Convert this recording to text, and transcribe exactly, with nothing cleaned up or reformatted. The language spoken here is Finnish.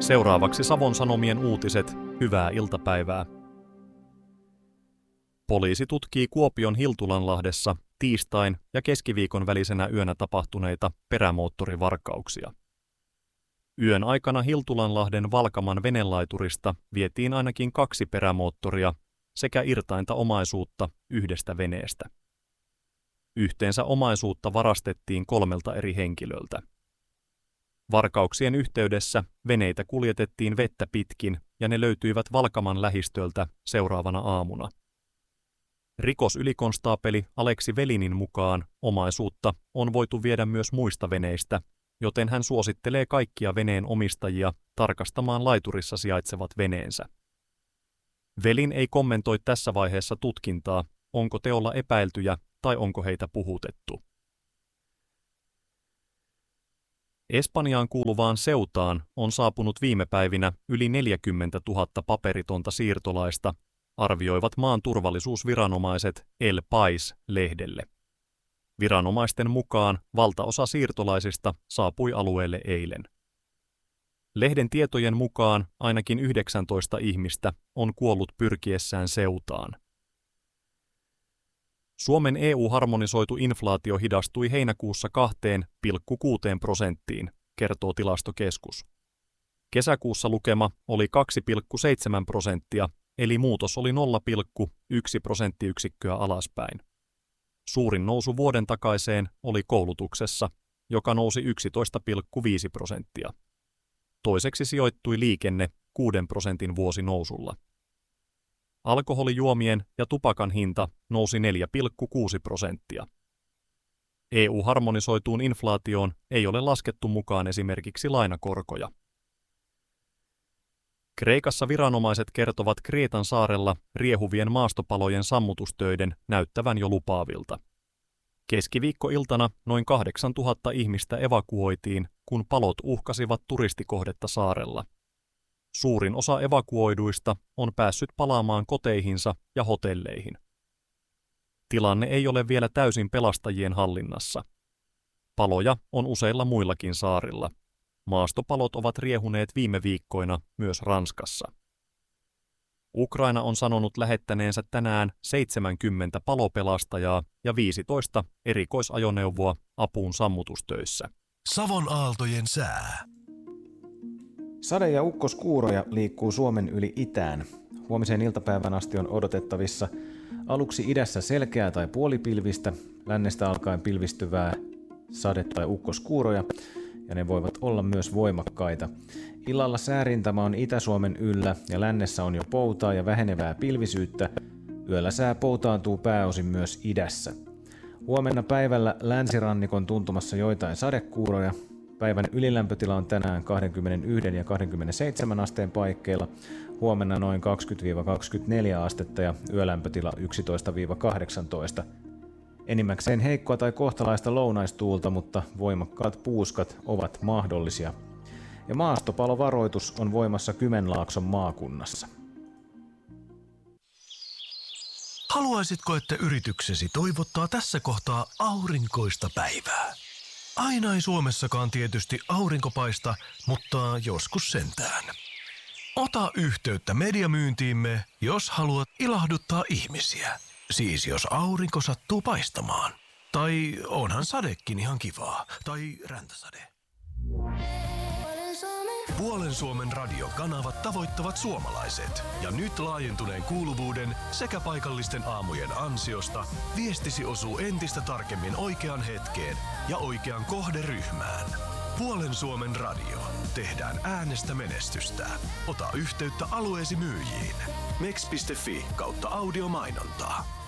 Seuraavaksi Savon Sanomien uutiset. Hyvää iltapäivää. Poliisi tutkii Kuopion Hiltulanlahdessa tiistain ja keskiviikon välisenä yönä tapahtuneita perämoottorivarkauksia. Yön aikana Hiltulanlahden Valkaman venelaiturista vietiin ainakin kaksi perämoottoria sekä irtainta omaisuutta yhdestä veneestä. Yhteensä omaisuutta varastettiin kolmelta eri henkilöltä. Varkauksien yhteydessä veneitä kuljetettiin vettä pitkin ja ne löytyivät Valkaman lähistöltä seuraavana aamuna. Rikosylikonstaapeli Aleksi Velinin mukaan omaisuutta on voitu viedä myös muista veneistä, joten hän suosittelee kaikkia veneen omistajia tarkastamaan laiturissa sijaitsevat veneensä. Velin ei kommentoi tässä vaiheessa tutkintaa, onko teolla epäiltyjä tai onko heitä puhutettu. Espanjaan kuuluvaan Ceutaan on saapunut viime päivinä yli neljäkymmentätuhatta paperitonta siirtolaista, arvioivat maan turvallisuusviranomaiset El País-lehdelle. Viranomaisten mukaan valtaosa siirtolaisista saapui alueelle eilen. Lehden tietojen mukaan ainakin yhdeksäntoista ihmistä on kuollut pyrkiessään Ceutaan. Suomen E U-harmonisoitu inflaatio hidastui heinäkuussa kahteen pilkku kuuteen prosenttiin, kertoo Tilastokeskus. Kesäkuussa lukema oli kaksi pilkku seitsemän prosenttia, eli muutos oli nolla pilkku yksi prosenttiyksikköä alaspäin. Suurin nousu vuoden takaiseen oli koulutuksessa, joka nousi yksitoista pilkku viisi prosenttia. Toiseksi sijoittui liikenne kuuden prosentin vuosinousulla. Alkoholijuomien ja tupakan hinta nousi neljä pilkku kuusi prosenttia. E U-harmonisoituun inflaatioon ei ole laskettu mukaan esimerkiksi lainakorkoja. Kreikassa viranomaiset kertovat Kreetan saarella riehuvien maastopalojen sammutustöiden näyttävän jo lupaavilta. Keskiviikkoiltana noin kahdeksantuhatta ihmistä evakuoitiin, kun palot uhkasivat turistikohdetta saarella. Suurin osa evakuoiduista on päässyt palaamaan koteihinsa ja hotelleihin. Tilanne ei ole vielä täysin pelastajien hallinnassa. Paloja on useilla muillakin saarilla. Maastopalot ovat riehuneet viime viikkoina myös Ranskassa. Ukraina on sanonut lähettäneensä tänään seitsemänkymmentä palopelastajaa ja viisitoista erikoisajoneuvoa apuun sammutustöissä. Savon aaltojen sää. Sade- ja ukkoskuuroja liikkuu Suomen yli itään. Huomiseen iltapäivän asti on odotettavissa aluksi idässä selkeää tai puolipilvistä, lännestä alkaen pilvistyvää sade- tai ukkoskuuroja, ja ne voivat olla myös voimakkaita. Illalla säärintama on Itä-Suomen yllä ja lännessä on jo poutaa ja vähenevää pilvisyyttä. Yöllä sää poutaantuu pääosin myös idässä. Huomenna päivällä länsirannikon tuntumassa joitain sadekuuroja. Päivän ylilämpötila on tänään kaksikymmentäyksi ja kaksikymmentäseitsemän asteen paikkeilla, huomenna noin kaksikymmentä kaksikymmentäneljä astetta ja yölämpötila yksitoista kahdeksantoista. Enimmäkseen heikkoa tai kohtalaista lounaistuulta, mutta voimakkaat puuskat ovat mahdollisia. Ja maastopalovaroitus on voimassa Kymenlaakson maakunnassa. Haluaisitko, että yrityksesi toivottaa tässä kohtaa aurinkoista päivää? Aina ei Suomessakaan tietysti aurinko paista, mutta joskus sentään. Ota yhteyttä mediamyyntiimme, jos haluat ilahduttaa ihmisiä. Siis jos aurinko sattuu paistamaan. Tai onhan sadekin ihan kivaa. Tai räntäsade. Puolen Suomen radiokanavat tavoittavat suomalaiset. Ja nyt laajentuneen kuuluvuuden sekä paikallisten aamujen ansiosta viestisi osuu entistä tarkemmin oikeaan hetkeen ja oikeaan kohderyhmään. Puolen Suomen radio. Tehdään äänestä menestystä. Ota yhteyttä alueesi myyjiin. mex piste fi kautta audiomainontaa.